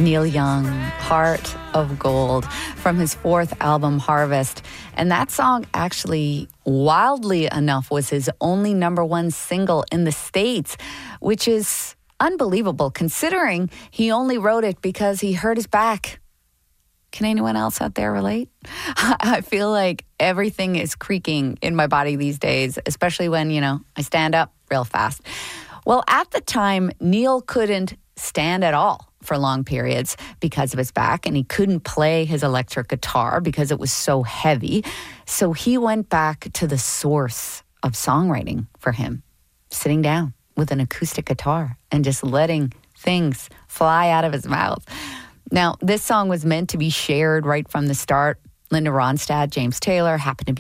Neil Young, Heart of Gold, from his fourth album, Harvest. And that song actually, wildly enough, was his only number one single in the States, which is unbelievable considering he only wrote it because he hurt his back. Can anyone else out there relate? I feel like everything is creaking in my body these days, especially when, I stand up real fast. Well, at the time, Neil couldn't stand at all for long periods because of his back, and he couldn't play his electric guitar because it was so heavy. So he went back to the source of songwriting for him, sitting down with an acoustic guitar and just letting things fly out of his mouth. Now, this song was meant to be shared right from the start. Linda Ronstadt, James Taylor happened to be